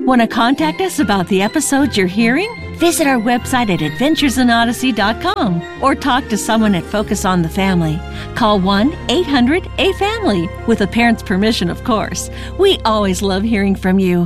Want to contact us about the episodes you're hearing? Visit our website at adventuresinodyssey.com or talk to someone at Focus on the Family. Call 1-800-A-FAMILY, with a parent's permission, of course. We always love hearing from you.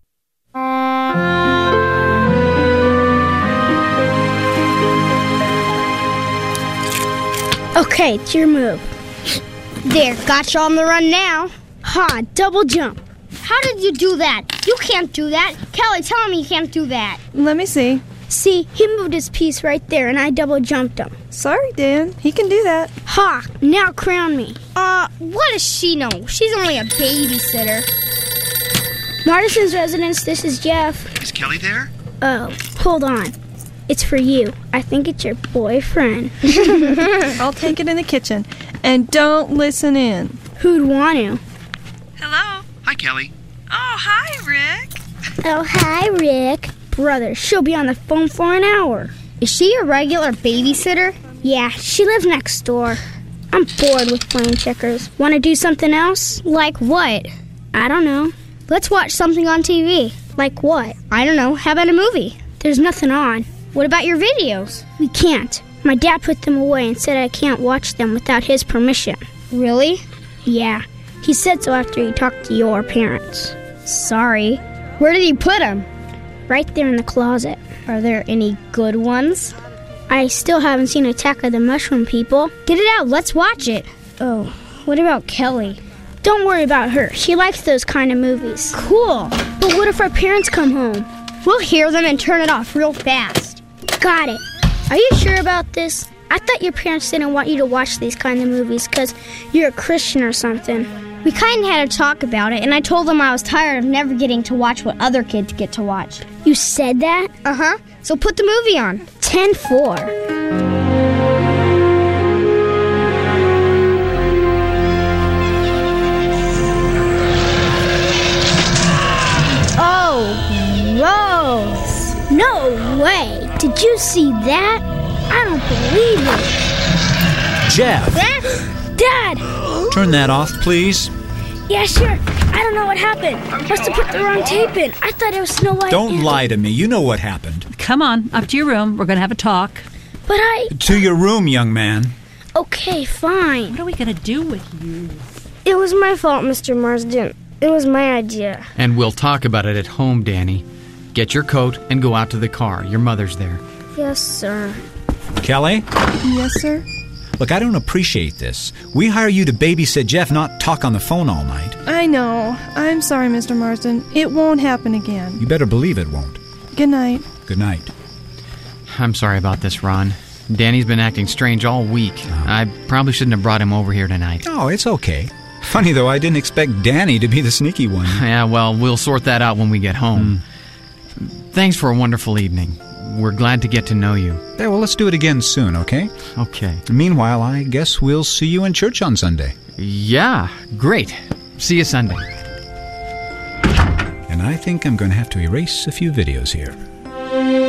Okay, it's your move. There, got you on the run now. Ha, double jump. How did you do that? You can't do that. Kelly, tell me you can't do that. Let me see. See, he moved his piece right there, and I double jumped him. Sorry, Dan. He can do that. Ha, now crown me. What does she know? She's only a babysitter. Martison's residence, this is Jeff. Is Kelly there? Oh, hold on. It's for you. I think it's your boyfriend. I'll take it in the kitchen. And don't listen in. Who'd want to? Hello? Hi, Kelly. Oh, hi, Rick. Oh, hi, Rick. Brother, she'll be on the phone for an hour. Is she a regular babysitter? Yeah, she lives next door. I'm bored with playing checkers. Want to do something else? Like what? I don't know. Let's watch something on TV. Like what? I don't know. How about a movie? There's nothing on. What about your videos? We can't. My dad put them away and said I can't watch them without his permission. Really? Yeah. He said so after he talked to your parents. Sorry. Where did he put them? Right there in the closet. Are there any good ones? I still haven't seen Attack of the Mushroom People. Get it out. Let's watch it. Oh, what about Kelly? Don't worry about her. She likes those kind of movies. Cool. But what if our parents come home? We'll hear them and turn it off real fast. Got it. Are you sure about this? I thought your parents didn't want you to watch these kind of movies because you're a Christian or something. We kind of had a talk about it, and I told them I was tired of never getting to watch what other kids get to watch. You said that? Uh-huh. So put the movie on. 10-4. Oh, Rose. No way. Did you see that? I don't believe it. Jeff! Dad! Turn that off, please. Yeah, sure. I don't know what happened. Must have put the wrong tape in. I thought it was Snow White. Don't lie to me. You know what happened. Come on, up to your room. We're going to have a talk. But To your room, young man. Okay, fine. What are we going to do with you? It was my fault, Mr. Marsden. It was my idea. And we'll talk about it at home, Danny. Get your coat and go out to the car. Your mother's there. Yes, sir. Kelly? Yes, sir? Look, I don't appreciate this. We hire you to babysit Jeff, not talk on the phone all night. I know. I'm sorry, Mr. Marsden. It won't happen again. You better believe it won't. Good night. Good night. I'm sorry about this, Ron. Danny's been acting strange all week. I probably shouldn't have brought him over here tonight. Oh, it's okay. Funny, though, I didn't expect Danny to be the sneaky one. Yeah, well, we'll sort that out when we get home. Thanks for a wonderful evening. We're glad to get to know you. Yeah, well, let's do it again soon, okay? Okay. Meanwhile, I guess we'll see you in church on Sunday. Yeah, great. See you Sunday. And I think I'm going to have to erase a few videos here.